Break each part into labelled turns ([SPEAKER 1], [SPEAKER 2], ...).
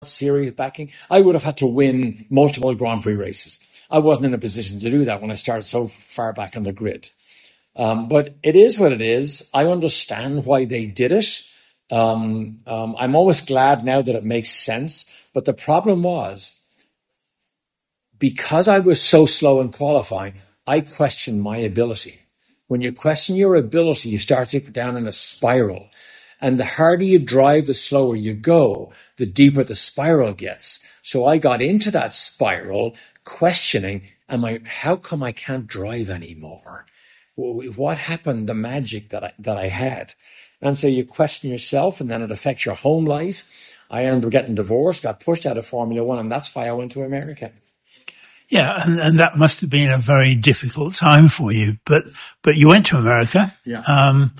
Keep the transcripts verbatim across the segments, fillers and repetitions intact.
[SPEAKER 1] serious backing, I would have had to win multiple Grand Prix races. I wasn't in a position to do that when I started so far back on the grid. Um, but it is what it is. I understand why they did it. Um, um, I'm always glad now that it makes sense. But the problem was, because I was so slow in qualifying, I questioned my ability. When you question your ability, you start to go down in a spiral. And the harder you drive, the slower you go, the deeper the spiral gets. So I got into that spiral questioning, am I, how come I can't drive anymore? What happened, the magic that I, that I had? And so you question yourself, and then it affects your home life. I ended up getting divorced, got pushed out of Formula One, and that's why I went to America.
[SPEAKER 2] Yeah, and, and that must have been a very difficult time for you. But but you went to America.
[SPEAKER 1] Yeah.
[SPEAKER 2] Um,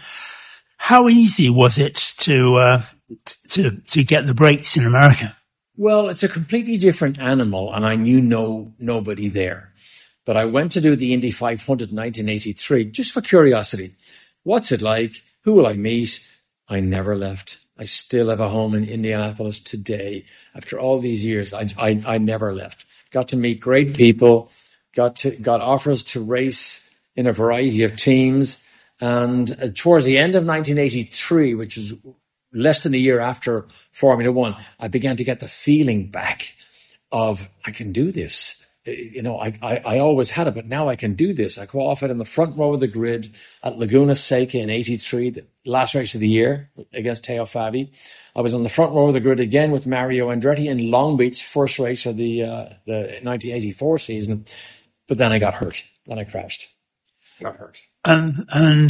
[SPEAKER 2] how easy was it to uh, to to get the breaks in America?
[SPEAKER 1] Well, it's a completely different animal, and I knew no nobody there. But I went to do the Indy five hundred in nineteen eighty-three just for curiosity. What's it like? Who will I meet? I never left. I still have a home in Indianapolis today. After all these years, I, I, I never left. Got to meet great people, got to, got offers to race in a variety of teams. And uh, towards the end of nineteen eighty-three, which is less than a year after Formula One, I began to get the feeling back of, I can do this. You know, I, I, I always had it, but now I can do this. I qualified in the front row of the grid at Laguna Seca in eighty-three, the last race of the year against Teo Fabi. I was on the front row of the grid again with Mario Andretti in Long Beach, first race of the, uh, the nineteen eighty-four season. But then I got hurt. Then I crashed. Got hurt.
[SPEAKER 2] And, and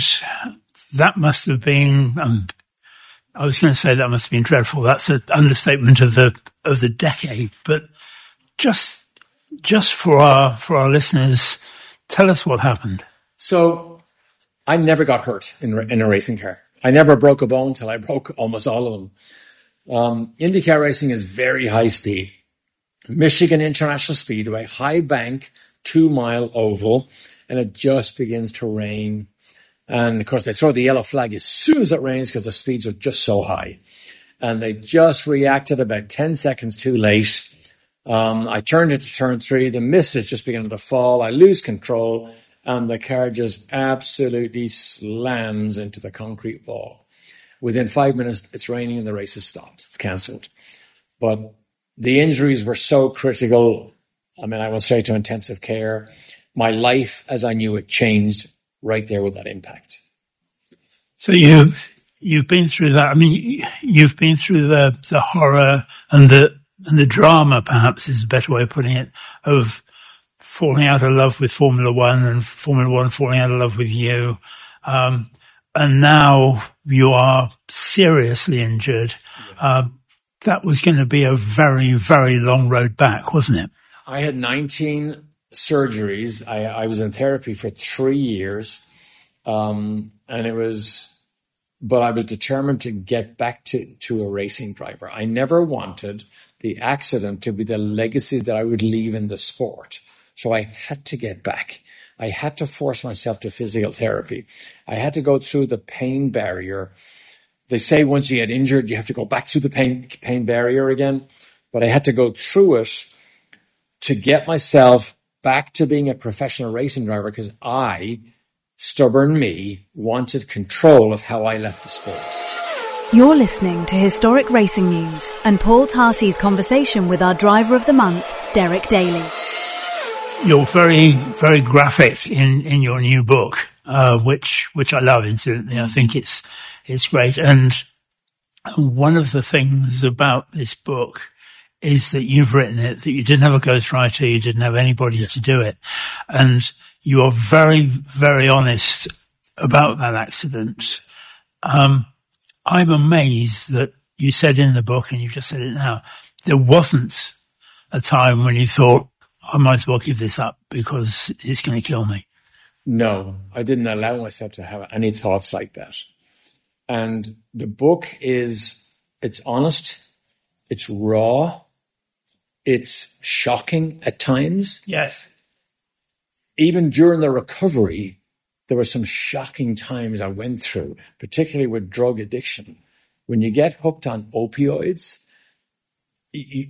[SPEAKER 2] that must have been, um, I was going to say that must have been dreadful. That's an understatement of the, of the decade, but just, Just for our, for our listeners, tell us what happened.
[SPEAKER 1] So I never got hurt in, in a racing car. I never broke a bone till I broke almost all of them. Um, IndyCar racing is very high speed. Michigan International Speedway, high bank, two mile oval, and it just begins to rain. And of course they throw the yellow flag as soon as it rains because the speeds are just so high. And they just reacted about ten seconds too late. Um, I turned into turn three. The mist is just beginning to fall. I lose control, and the car just absolutely slams into the concrete wall. Within five minutes, it's raining and the race is stopped. It's cancelled. But the injuries were so critical. I mean, I went straight to intensive care. My life, as I knew it, changed right there with that impact.
[SPEAKER 2] So you've you've been through that. I mean, you've been through the the horror and the and the drama, perhaps is a better way of putting it, of falling out of love with Formula One and Formula One falling out of love with you. Um, and now you are seriously injured. Uh, that was going to be a very, very long road back, wasn't it?
[SPEAKER 1] I had nineteen surgeries. I, I was in therapy for three years. Um, and it was, but I was determined to get back to, to a racing driver. I never wanted the accident to be the legacy that I would leave in the sport. So I had to get back. I had to force myself to physical therapy. I had to go through the pain barrier. They say once you get injured, you have to go back through the pain, pain barrier again. But I had to go through it to get myself back to being a professional racing driver because I, stubborn me, wanted control of how I left the sport.
[SPEAKER 3] You're listening to Historic Racing News and Paul Tarsi's conversation with our driver of the month, Derek Daly.
[SPEAKER 2] You're very, very graphic in, in your new book, uh, which, which I love, incidentally. I think it's, it's great. And one of the things about this book is that you've written it, that you didn't have a ghostwriter, you didn't have anybody to do it. And you are very, very honest about that accident. Um, I'm amazed that you said in the book, and you've just said it now, there wasn't a time when you thought, I might as well give this up because it's going to kill me.
[SPEAKER 1] No, I didn't allow myself to have any thoughts like that. And the book is, it's honest, it's raw, it's shocking at times.
[SPEAKER 2] Yes.
[SPEAKER 1] Even during the recovery, there were some shocking times I went through, particularly with drug addiction. When you get hooked on opioids, you,